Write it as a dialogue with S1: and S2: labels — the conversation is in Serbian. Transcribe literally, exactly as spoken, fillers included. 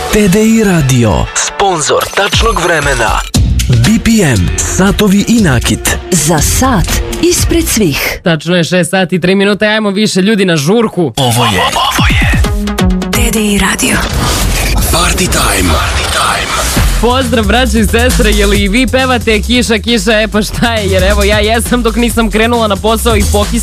S1: T D I Radio, sponzor tačnog vremena. B P M, satovi i nakit.
S2: Za sat ispred svih.
S3: Tačno je šest sati i tri minute, ajmo više ljudi na žurku.
S1: Ovo je, ovo je
S2: T D I Radio.
S1: Party time. Party time.
S3: Pozdrav braći i sestre, je li i vi pevate kiša, kiša, e pa šta je, jer evo ja jesam dok nisam krenula na posao i pokis